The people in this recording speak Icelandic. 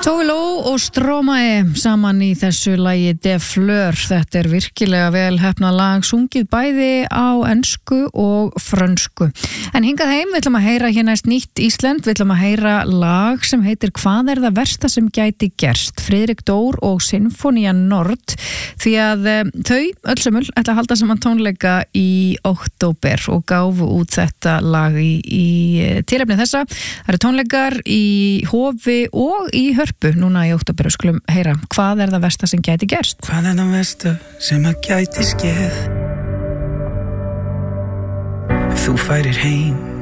Tove Lo og Stromae saman í þessu lagi De Fleur. Þetta virkilega vel heppnað lag, sungið bæði á ensku og frönsku. En hingað heim, við ætlum að heyra hér næst nýtt Ísland, við ætlum að heyra lag sem heitir Hvað það versta sem gæti gerst? Friðrik Dór og Sinfonía Nord, því að þau öllsömmul ætla að halda saman tónleika í október og gáfu út þetta lag í tilefni þessa. Það eru tónleikar í Hofi og í Hörpu núna í október og skulum heyra hvað það versta sem gæti gerst. Hvað það versta sem að gæti skeð? Ef þú færir heim